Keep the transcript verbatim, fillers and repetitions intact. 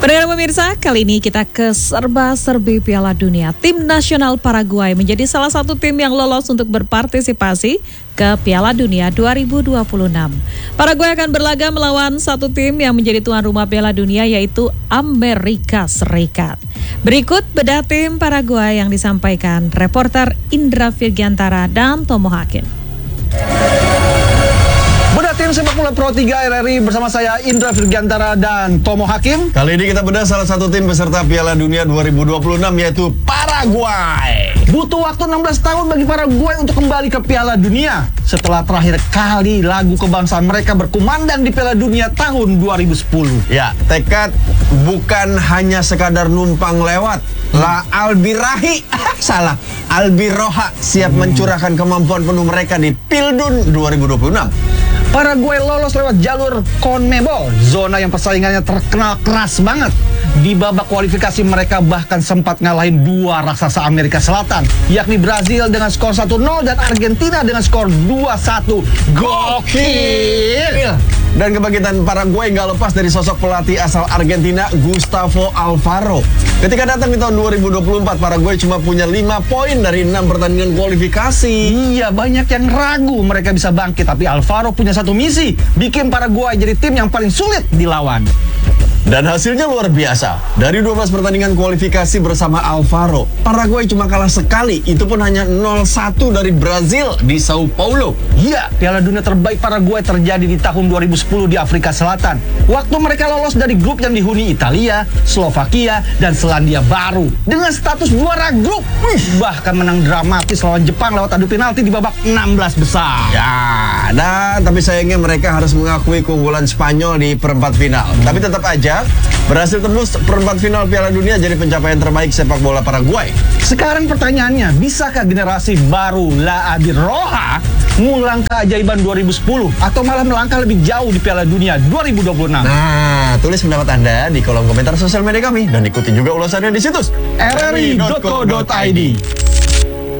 Pendengar pemirsa, kali ini kita ke serba-serbi Piala Dunia. Tim nasional Paraguay menjadi salah satu tim yang lolos untuk berpartisipasi ke Piala Dunia dua ribu dua puluh enam. Paraguay akan berlaga melawan satu tim yang menjadi tuan rumah Piala Dunia, yaitu Amerika Serikat. Berikut bedah tim Paraguay yang disampaikan reporter Indra Virgiantara dan Tomo Hakim. Bedah tim sepak bola Pro tiga R R I bersama saya Indra Virgiantara dan Tomo Hakim. Kali ini kita bedah salah satu tim peserta Piala Dunia dua ribu dua puluh enam, yaitu Paraguay. Butuh waktu enam belas tahun bagi Paraguay untuk kembali ke Piala Dunia setelah terakhir kali lagu kebangsaan mereka berkumandang di Piala Dunia tahun dua ribu sepuluh. Ya, tekad bukan hanya sekadar numpang lewat. La Albirahi, salah, Albiroha siap hmm. mencurahkan kemampuan penuh mereka di Pildun dua ribu dua puluh enam. Paraguay lolos lewat jalur CONMEBOL, zona yang persaingannya terkenal keras banget. Di babak kualifikasi mereka bahkan sempat ngalahin dua raksasa Amerika Selatan, yakni Brazil dengan skor satu nol dan Argentina dengan skor dua satu. Gokil! Dan kebangkitan Paraguay nggak lepas dari sosok pelatih asal Argentina, Gustavo Alfaro. Ketika datang di tahun dua ribu dua puluh empat, Paraguay cuma punya lima poin dari enam pertandingan kualifikasi. Iya, banyak yang ragu mereka bisa bangkit, tapi Alfaro punya satu misi, bikin Paraguay jadi tim yang paling sulit dilawan. Dan hasilnya luar biasa. Dari dua belas pertandingan kualifikasi bersama Alfaro, Paraguay cuma kalah sekali. Itu pun hanya nol satu dari Brazil di Sao Paulo. Iya, Piala Dunia terbaik Paraguay terjadi di tahun dua ribu sepuluh di Afrika Selatan. Waktu mereka lolos dari grup yang dihuni Italia, Slovakia, dan Selandia Baru dengan status juara grup. Wih, bahkan menang dramatis lawan Jepang lewat adu penalti di babak enam belas besar. Ya, dan tapi sayangnya mereka harus mengakui keunggulan Spanyol di perempat final. Hmm. Tapi tetap aja berhasil tembus perempat final Piala Dunia jadi pencapaian terbaik sepak bola Paraguay. Sekarang pertanyaannya, bisakah generasi baru La Albirroja ngulang keajaiban dua ribu sepuluh atau malah melangkah lebih jauh di Piala Dunia dua ribu dua puluh enam? Nah, tulis pendapat Anda di kolom komentar sosial media kami dan ikuti juga ulasannya di situs r r i dot co dot i d.